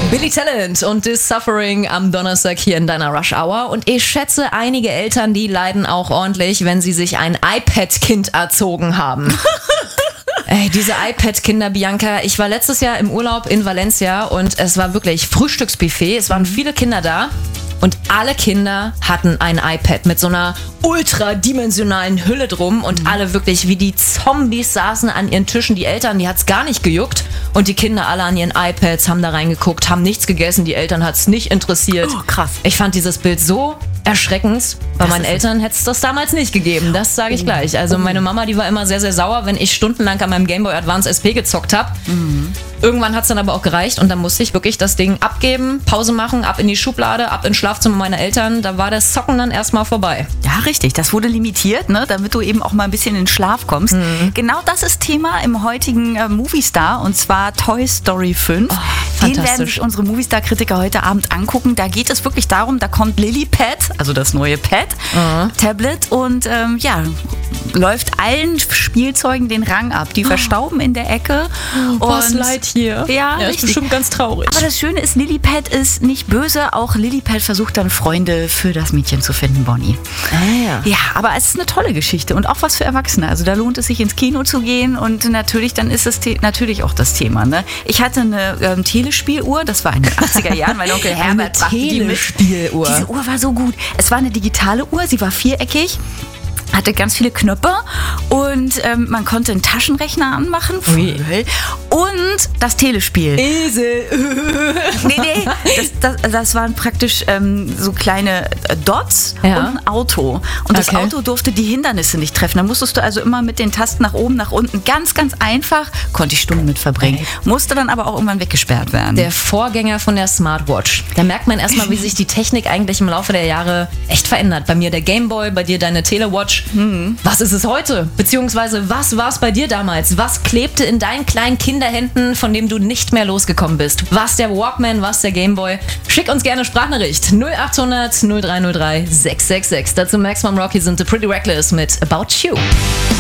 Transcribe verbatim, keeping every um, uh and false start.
Billy Talent und This Suffering am Donnerstag hier in deiner Rush Hour. Und ich schätze, einige Eltern, die leiden auch ordentlich, wenn sie sich ein iPad-Kind erzogen haben. Ey, diese iPad-Kinder, Bianca. Ich war letztes Jahr im Urlaub in Valencia und es war wirklich Frühstücksbuffet. Es waren viele Kinder da. Und alle Kinder hatten ein iPad mit so einer ultradimensionalen Hülle drum und mhm. alle wirklich wie die Zombies saßen an ihren Tischen. Die Eltern, die hat's gar nicht gejuckt und die Kinder alle an ihren iPads haben da reingeguckt, haben nichts gegessen, die Eltern hat's nicht interessiert. Oh, krass. Ich fand dieses Bild so erschreckend. Bei das meinen Eltern hätte es das damals nicht gegeben, das sage ich gleich. Also meine Mama, die war immer sehr, sehr sauer, wenn ich stundenlang an meinem Game Boy Advance S P gezockt habe. Mhm. Irgendwann hat es dann aber auch gereicht und dann musste ich wirklich das Ding abgeben, Pause machen, ab in die Schublade, ab ins Schlafzimmer meiner Eltern. Da war das Zocken dann erstmal vorbei. Ja, richtig. Das wurde limitiert, ne, damit du eben auch mal ein bisschen in den Schlaf kommst. Mhm. Genau das ist Thema im heutigen äh, Movistar und zwar Toy Story fünf. Oh, Den werden sich unsere Movistar-Kritiker heute Abend angucken. Da geht es wirklich darum, da kommt Lillipad, also das neue Pad, mhm. Tablet und ähm, ja, läuft allen Spielzeugen den Rang ab. Die verstauben in der Ecke. Oh, was leid hier. Ja, ja, ist bestimmt ganz traurig. Aber das Schöne ist, Lillipad ist nicht böse. Auch Lillipad versucht dann Freunde für das Mädchen zu finden, Bonnie. Ah, ja. Ja, aber es ist eine tolle Geschichte und auch was für Erwachsene. Also da lohnt es sich ins Kino zu gehen und natürlich, dann ist es te- natürlich auch das Thema. Ne? Ich hatte eine ähm, Telespieluhr, das war in den achtziger Jahren, mein Onkel Herbert brachte die mit. Telespieluhr. Diese Uhr war so gut. Es war eine digitale Uhr, sie war viereckig. Hatte ganz viele Knöpfe und ähm, man konnte einen Taschenrechner anmachen. Ui. Und das Telespiel. Esel. Nee, nee, das, das, das waren praktisch ähm, so kleine äh, Dots Ja. und ein Auto. Und das Okay. Auto durfte die Hindernisse nicht treffen. Da musstest du also immer mit den Tasten nach oben, nach unten, ganz, ganz einfach, konnte ich Stunden mit verbringen. Musste dann aber auch irgendwann weggesperrt werden. Der Vorgänger von der Smartwatch. Da merkt man erstmal, wie sich die Technik eigentlich im Laufe der Jahre echt verändert. Bei mir der Gameboy, bei dir deine Telewatch. Hm. Was ist es heute? Beziehungsweise, was war es bei dir damals? Was klebte in deinen kleinen Kinderhänden, von dem du nicht mehr losgekommen bist? Was der Walkman, was der Gameboy? Schick uns gerne Sprachnachricht. null acht hundert null drei null drei sechs sechs sechs. Dazu Max von Rocky sind The Pretty Reckless mit About You.